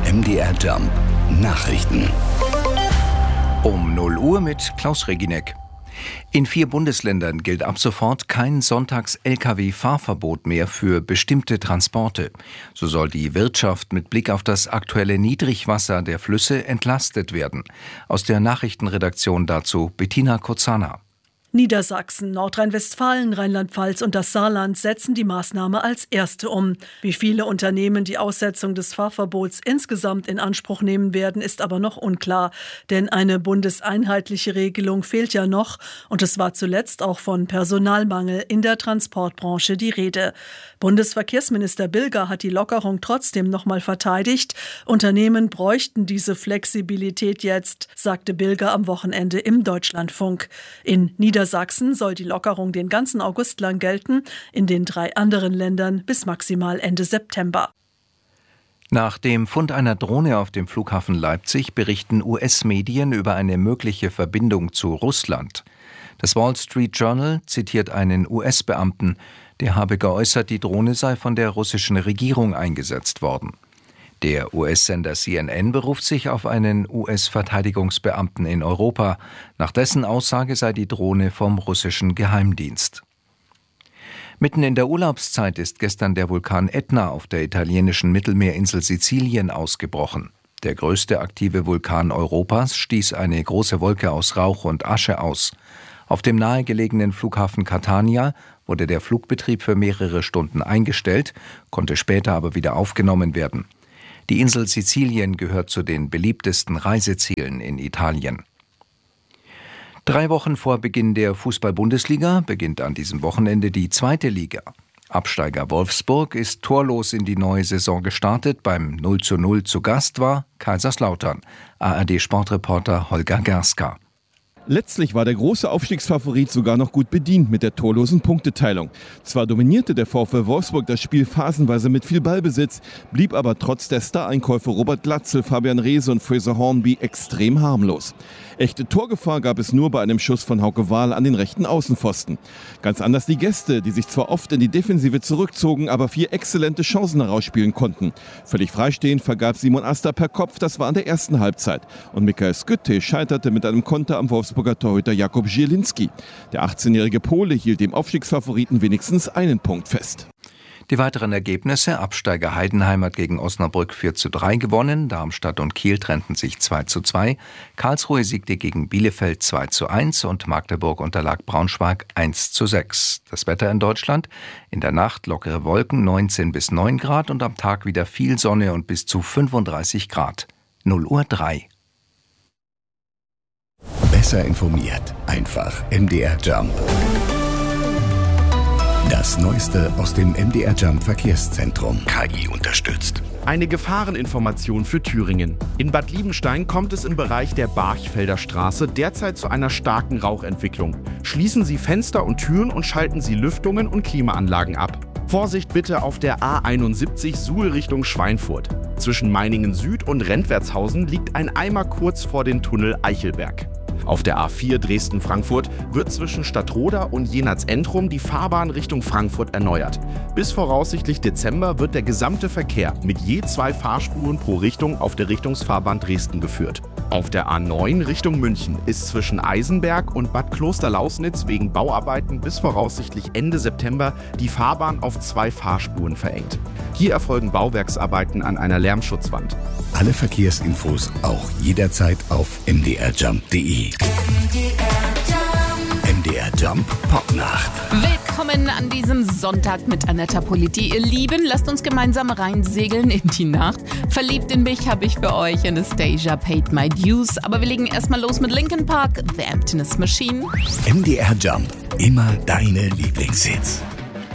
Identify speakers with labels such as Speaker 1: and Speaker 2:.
Speaker 1: MDR Jump Nachrichten.
Speaker 2: Um 0 Uhr mit Klaus Reginek. In 4 Bundesländern gilt ab sofort kein Sonntags-Lkw-Fahrverbot mehr für bestimmte Transporte. So soll die Wirtschaft mit Blick auf das aktuelle Niedrigwasser der Flüsse entlastet werden. Aus der Nachrichtenredaktion dazu Bettina Kozana.
Speaker 3: Niedersachsen, Nordrhein-Westfalen, Rheinland-Pfalz und das Saarland setzen die Maßnahme als erste um. Wie viele Unternehmen die Aussetzung des Fahrverbots insgesamt in Anspruch nehmen werden, ist aber noch unklar. Denn eine bundeseinheitliche Regelung fehlt ja noch und es war zuletzt auch von Personalmangel in der Transportbranche die Rede. Bundesverkehrsminister Bilger hat die Lockerung trotzdem nochmal verteidigt. Unternehmen bräuchten diese Flexibilität jetzt, sagte Bilger am Wochenende im Deutschlandfunk. In Niedersachsen soll die Lockerung den ganzen August lang gelten, in den 3 anderen Ländern bis maximal Ende September.
Speaker 2: Nach dem Fund einer Drohne auf dem Flughafen Leipzig berichten US-Medien über eine mögliche Verbindung zu Russland. Das Wall Street Journal zitiert einen US-Beamten, der habe geäußert, die Drohne sei von der russischen Regierung eingesetzt worden. Der US-Sender CNN beruft sich auf einen US-Verteidigungsbeamten in Europa. Nach dessen Aussage sei die Drohne vom russischen Geheimdienst. Mitten in der Urlaubszeit ist gestern der Vulkan Etna auf der italienischen Mittelmeerinsel Sizilien ausgebrochen. Der größte aktive Vulkan Europas stieß eine große Wolke aus Rauch und Asche aus. Auf dem nahegelegenen Flughafen Catania wurde der Flugbetrieb für mehrere Stunden eingestellt, konnte später aber wieder aufgenommen werden. Die Insel Sizilien gehört zu den beliebtesten Reisezielen in Italien. 3 Wochen vor Beginn der Fußball-Bundesliga beginnt an diesem Wochenende die 2. Liga. Absteiger Wolfsburg ist torlos in die neue Saison gestartet. Beim 0:0 zu Gast war Kaiserslautern. ARD-Sportreporter Holger Gerska.
Speaker 4: Letztlich war der große Aufstiegsfavorit sogar noch gut bedient mit der torlosen Punkteteilung. Zwar dominierte der VfL Wolfsburg das Spiel phasenweise mit viel Ballbesitz, blieb aber trotz der Stareinkäufe Robert Glatzel, Fabian Reese und Fraser Hornby extrem harmlos. Echte Torgefahr gab es nur bei einem Schuss von Hauke Wahl an den rechten Außenpfosten. Ganz anders die Gäste, die sich zwar oft in die Defensive zurückzogen, aber 4 exzellente Chancen herausspielen konnten. Völlig freistehend vergab Simon Asta per Kopf, das war in der ersten Halbzeit. Und Michael Skytte scheiterte mit einem Konter am Wolfsburger Torhüter Jakub Zielinski. Der 18-jährige Pole hielt dem Aufstiegsfavoriten wenigstens einen Punkt fest.
Speaker 2: Die weiteren Ergebnisse: Absteiger Heidenheim hat gegen Osnabrück 4:3 gewonnen, Darmstadt und Kiel trennten sich 2:2, Karlsruhe siegte gegen Bielefeld 2:1 und Magdeburg unterlag Braunschweig 1:6. Das Wetter in Deutschland: in der Nacht lockere Wolken, 19 bis 9 Grad und am Tag wieder viel Sonne und bis zu 35 Grad. 0:03.
Speaker 1: Besser informiert, einfach MDR Jump. Das Neueste aus dem MDR Jump Verkehrszentrum. KI unterstützt.
Speaker 5: Eine Gefahreninformation für Thüringen. In Bad Liebenstein kommt es im Bereich der Barchfelder Straße derzeit zu einer starken Rauchentwicklung. Schließen Sie Fenster und Türen und schalten Sie Lüftungen und Klimaanlagen ab. Vorsicht bitte auf der A71 Suhl Richtung Schweinfurt. Zwischen Meiningen Süd und Rentwertshausen liegt ein Eimer kurz vor dem Tunnel Eichelberg. Auf der A4 Dresden-Frankfurt wird zwischen Stadtroda und Jenatz-Entrum die Fahrbahn Richtung Frankfurt erneuert. Bis voraussichtlich Dezember wird der gesamte Verkehr mit je 2 Fahrspuren pro Richtung auf der Richtungsfahrbahn Dresden geführt. Auf der A9 Richtung München ist zwischen Eisenberg und Bad Klosterlausnitz wegen Bauarbeiten bis voraussichtlich Ende September die Fahrbahn auf 2 Fahrspuren verengt. Hier erfolgen Bauwerksarbeiten an einer Lärmschutzwand.
Speaker 1: Alle Verkehrsinfos auch jederzeit auf mdrjump.de. MDR Jump Popnacht.
Speaker 6: Willkommen an diesem Sonntag mit Anetta Politi. Ihr Lieben, lasst uns gemeinsam reinsegeln in die Nacht. Verliebt in mich habe ich für euch Anastasia Paid My Dues. Aber wir legen erstmal los mit Linkin Park, The Emptiness Machine.
Speaker 1: MDR Jump, immer deine Lieblingshits.